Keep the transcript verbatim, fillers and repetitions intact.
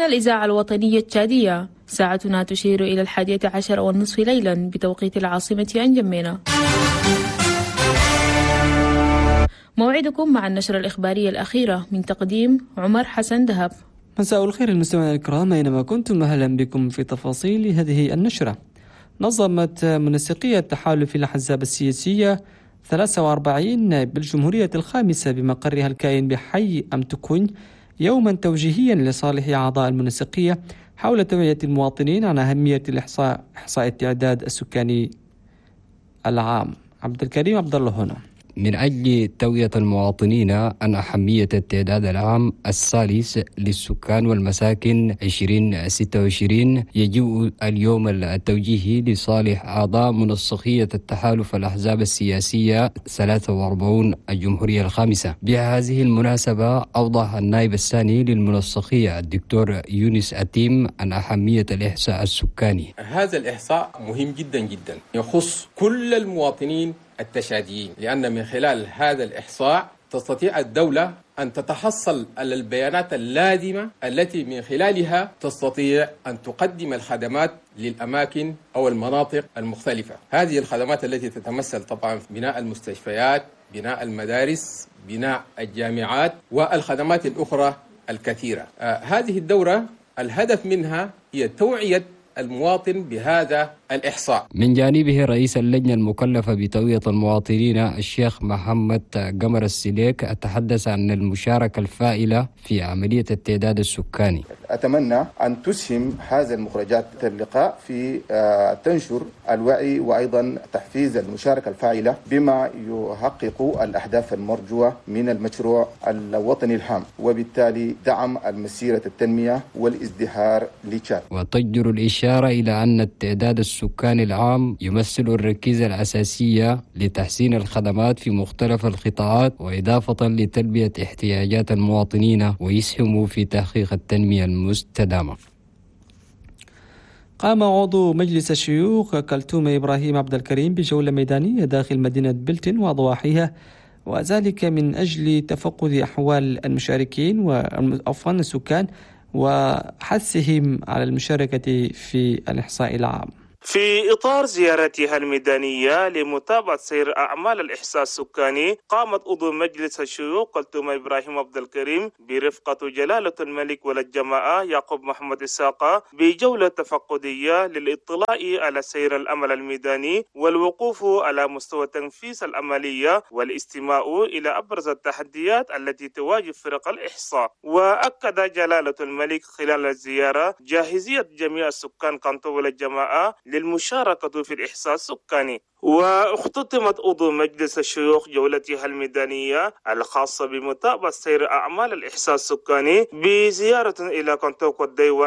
الإذاعة الوطنية التشادية، ساعتنا تشير إلى الحادية عشر والنصف ليلا بتوقيت العاصمة أنجمينا. موعدكم مع النشرة الإخبارية الأخيرة من تقديم عمر حسن دهب. مساء الخير المستمعين الكرام أينما كنتم، أهلا بكم في تفاصيل هذه النشرة. نظمت منسقية تحالف الأحزاب السياسية ثلاثة وأربعين بالجمهورية الخامسة بمقرها الكائن بحي أمتكونج يوما توجيهيا لصالح أعضاء المنسقية حول توعية المواطنين عن أهمية الإحصاء إحصاء التعداد السكاني العام. عبد الكريم عبد الله هنا. من أجل توعية المواطنين عن أهمية التعداد العام الثالث للسكان والمساكن عشرين ستة وعشرين، يجيء اليوم التوجيهي لصالح أعضاء منسقية التحالف الأحزاب السياسية ثلاثة وأربعين الجمهورية الخامسة. بهذه المناسبة أوضح النائب الثاني للمنسقية الدكتور يونس أتيم عن أهمية الإحصاء السكاني. هذا الإحصاء مهم جدا جدا، يخص كل المواطنين التشاديين، لأن من خلال هذا الإحصاء تستطيع الدولة أن تتحصل على البيانات اللازمة التي من خلالها تستطيع أن تقدم الخدمات للأماكن أو المناطق المختلفة. هذه الخدمات التي تتمثل طبعا في بناء المستشفيات، بناء المدارس، بناء الجامعات والخدمات الأخرى الكثيرة. آه هذه الدورة الهدف منها هي توعية المواطن بهذا الإحصاء. من جانبه رئيس اللجنة المكلفة بتوعية المواطنين الشيخ محمد قمر السليك تحدث عن المشاركة الفاعلة في عملية التعداد السكاني. أتمنى أن تسهم هذا المخرجات اللقاء في تنشر الوعي وأيضا تحفيز المشاركة الفاعلة بما يحقق الأهداف المرجوة من المشروع الوطني الهام، وبالتالي دعم المسيرة التنمية والازدهار لتشاد. وتجدر الإشارة إلى أن التعداد السكاني العام يمثل الركيزة الأساسية لتحسين الخدمات في مختلف القطاعات، وإضافة لتلبية احتياجات المواطنين ويسهم في تحقيق التنمية المستدامة. قام عضو مجلس الشيوخ كلثوم إبراهيم عبد الكريم بجولة ميدانية داخل مدينة بلتن وضواحيها، وذلك من أجل تفقد أحوال المشاركين وأفغان السكان وحثهم على المشاركة في الإحصاء العام. في إطار زيارتها الميدانية لمتابعة سير أعمال الإحصاء السكاني، قامت عضو مجلس الشيوخ كلثوم إبراهيم عبد الكريم برفقة جلالة الملك والجماعة يعقوب محمد إسحاق بجولة تفقدية للإطلاع على سير العمل الميداني والوقوف على مستوى تنفيذ العملية والاستماع إلى أبرز التحديات التي تواجه فرق الإحصاء. وأكد جلالة الملك خلال الزيارة جاهزية جميع السكان قنطو والجماعة للمشاركة في الإحصاء السكاني. واختتمت عضو مجلس الشيوخ جولتها الميدانية الخاصة بمتابعة سير أعمال الإحصاء السكاني بزيارة إلى كنتوك والديوان